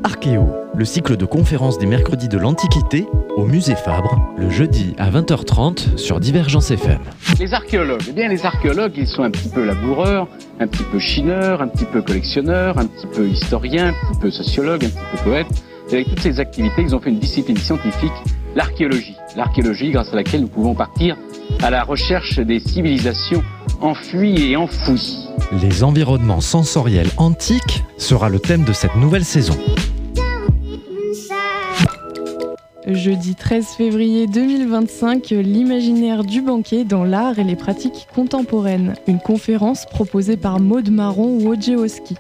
Archéo, le cycle de conférences des mercredis de l'Antiquité au musée Fabre, le jeudi à 20h30 sur Divergence FM. Les archéologues, ils sont un petit peu laboureurs, un petit peu chineurs, un petit peu collectionneurs, un petit peu historiens, un petit peu sociologues, un petit peu poètes. Et avec toutes ces activités, ils ont fait une discipline scientifique, l'archéologie. L'archéologie grâce à laquelle nous pouvons partir à la recherche des civilisations enfuies et enfouies. Les environnements sensoriels antiques sera le thème de cette nouvelle saison. Jeudi 13 février 2025, l'imaginaire du banquet dans l'art et les pratiques contemporaines. Une conférence proposée par Maud Marron-Wojciechowski.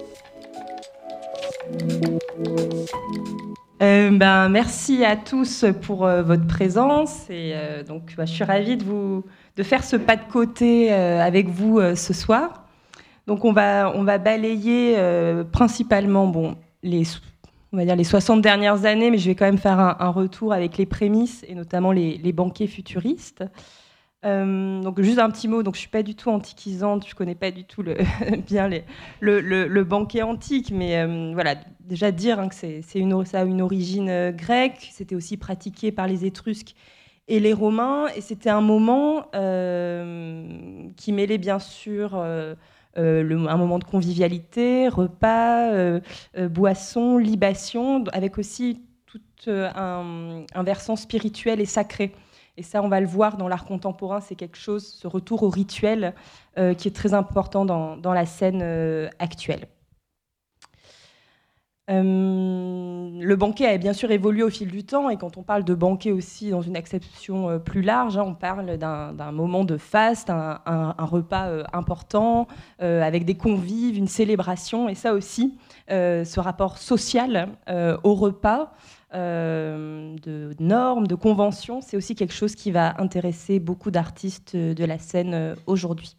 Merci à tous pour votre présence et je suis ravie de faire ce pas de côté avec vous ce soir. Donc on va balayer principalement les 60 dernières années, mais je vais quand même faire un retour avec les prémices et notamment les banquets futuristes. Donc juste un petit mot, donc je suis pas du tout antiquisante, je connais pas du tout le banquet antique, mais déjà dire que ça a une origine grecque, c'était aussi pratiqué par les Étrusques et les Romains, et c'était un moment qui mêlait bien sûr un moment de convivialité, repas, boissons, libations, avec aussi tout un versant spirituel et sacré. Et ça, on va le voir dans l'art contemporain, c'est quelque chose, ce retour au rituel, qui est très important dans la scène actuelle. Le banquet a bien sûr évolué au fil du temps, et quand on parle de banquet aussi dans une acception plus large, on parle d'un moment de faste, un repas important, avec des convives, une célébration, et ça aussi, ce rapport social au repas, de normes, de conventions, c'est aussi quelque chose qui va intéresser beaucoup d'artistes de la scène aujourd'hui.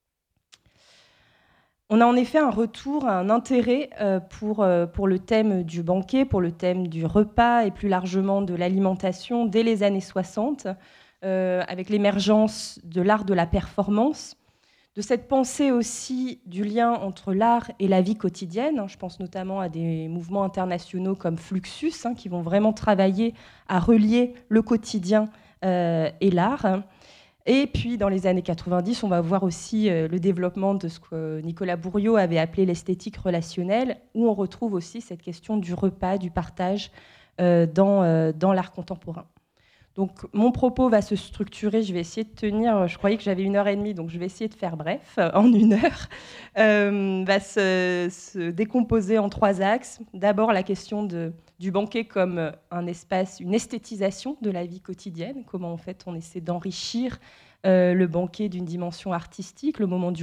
On a en effet un retour, un intérêt pour le thème du banquet, pour le thème du repas et plus largement de l'alimentation dès les années 60, avec l'émergence de l'art de la performance, de cette pensée aussi du lien entre l'art et la vie quotidienne. Je pense notamment à des mouvements internationaux comme Fluxus, qui vont vraiment travailler à relier le quotidien et l'art. Et puis, dans les années 90, on va voir aussi le développement de ce que Nicolas Bourriaud avait appelé l'esthétique relationnelle, où on retrouve aussi cette question du repas, du partage dans l'art contemporain. Donc, mon propos va se structurer, je vais essayer de tenir, je croyais que j'avais 1h30, donc je vais essayer de faire bref, en 1 heure. Va se décomposer en 3 axes. D'abord, la question du banquet comme un espace, une esthétisation de la vie quotidienne, comment en fait on essaie d'enrichir le banquet d'une dimension artistique, le moment du